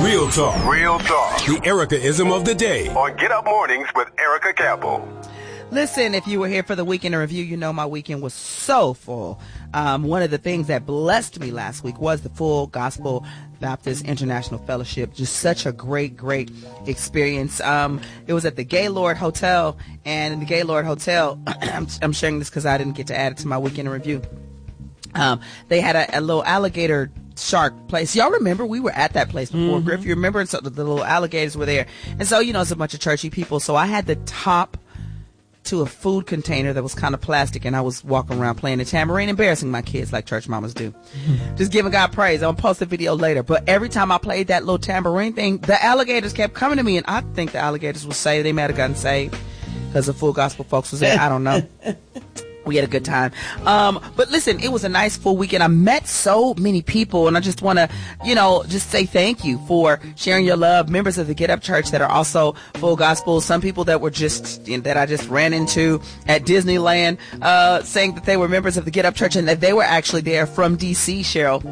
Real talk. Real talk. The Erica-ism of the day. On Get Up Mornings with Erica Campbell. Listen, if you were here for the Weekend in Review, you know my weekend was so full. One of the things that blessed me last week was the Full Gospel Baptist International Fellowship. Just such a great experience. It was at the Gaylord Hotel, and in the Gaylord Hotel, I'm sharing this because I didn't get to add it to my Weekend in Review. They had a little alligator shark place. Y'all remember we were at that place before, Griff? You remember? So the little alligators were there. And so, you know, it's a bunch of churchy people. So I had the top to a food container that was kind of plastic, and I was walking around playing the tambourine, embarrassing my kids like church mamas do. Just giving God praise. I'm gonna post a video later. But every time I played that little tambourine thing, the alligators kept coming to me, and I think the alligators were saved. They might have gotten saved because the Full Gospel folks was there. I don't know. We had a good time. But listen, it was a nice full weekend. I met so many people, and I just want to, you know, just say thank you for sharing your love. Members of the Get Up Church that are also Full Gospel. Some people that were that I just ran into at Disneyland, saying that they were members of the Get Up Church and that they were actually there from DC, Cheryl.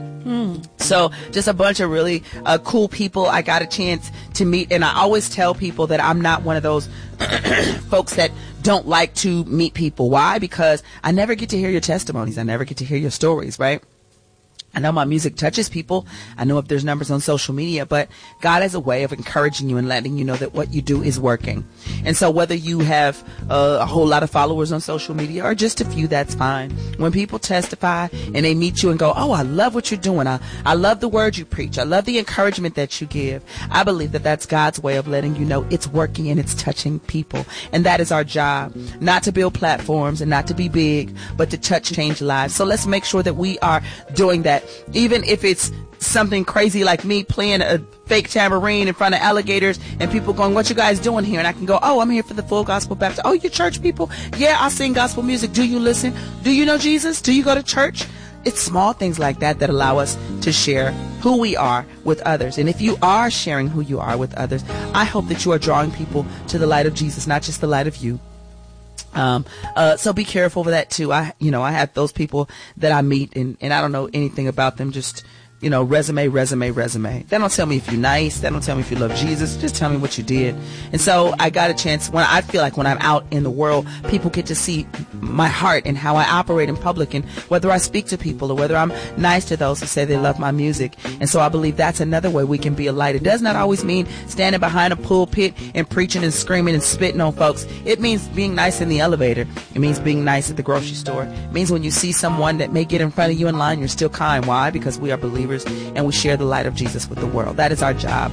So just a bunch of really cool people I got a chance to meet. And I always tell people that I'm not one of those folks that don't like to meet people. Why? Because I never get to hear your testimonies. I never get to hear your stories, right? I know my music touches people. I know if there's numbers on social media, but God has a way of encouraging you and letting you know that what you do is working. And so whether you have a whole lot of followers on social media or just a few, that's fine. When people testify and they meet you and go, oh, I love what you're doing. I love the word you preach. I love the encouragement that you give. I believe that that's God's way of letting you know it's working and it's touching people. And that is our job, not to build platforms and not to be big, but to touch, change lives. So let's make sure that we are doing that. Even if it's something crazy like me playing a fake tambourine in front of alligators and people going, what you guys doing here? And I can go, oh, I'm here for the Full Gospel Baptist. Oh, you church people? Yeah, I sing gospel music. Do you listen? Do you know Jesus? Do you go to church? It's small things like that that allow us to share who we are with others. And if you are sharing who you are with others, I hope that you are drawing people to the light of Jesus, not just the light of you. So be careful with that too. I have those people that I meet and I don't know anything about them. Just, you know, resume. They don't tell me if you're nice. They don't tell me if you love Jesus. Just tell me what you did. And so I got a chance when I feel like when I'm out in the world, people get to see my heart and how I operate in public and whether I speak to people or whether I'm nice to those who say they love my music. And so I believe that's another way we can be a light. It does not always mean standing behind a pulpit and preaching and screaming and spitting on folks. It means being nice in the elevator. It means being nice at the grocery store. It means when you see someone that may get in front of you in line, you're still kind. Why? Because we are believers and we share the light of Jesus with the world. That is our job.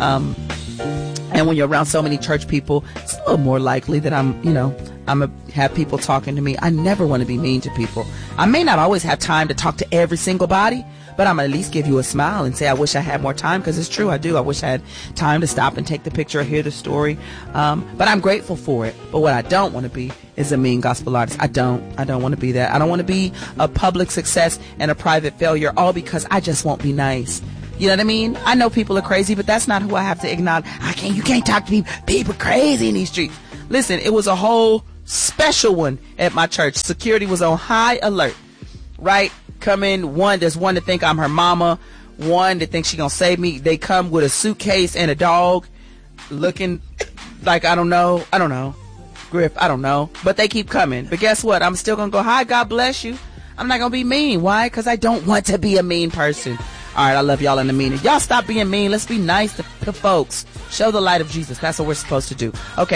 And when you're around so many church people, it's a little more likely that I'm gonna have people talking to me. I never want to be mean to people. I may not always have time to talk to every single body, but I'm gonna at least give you a smile and say I wish I had more time, because it's true, I do. I wish I had time to stop and take the picture or hear the story. But I'm grateful for it. But what I don't want to be is a mean gospel artist. I don't want to be that. I don't want to be a public success and a private failure, all because I just won't be nice. You know what I mean? I know people are crazy, but that's not who I have to acknowledge. You can't talk to people. People crazy in these streets. Listen, it was a whole special one at my church. Security was on high alert, right? Come in, there's one that think I'm her mama, one that thinks she gonna save me. They come with a suitcase and a dog, looking like I don't know, Griff, I don't know, but they keep coming. But guess what? I'm still gonna go, hi, God bless you. I'm not gonna be mean. Why? Because I don't want to be a mean person. All right, I love y'all in the meaning. Y'all stop being mean. Let's be nice to folks. Show the light of Jesus. That's what we're supposed to do. Okay.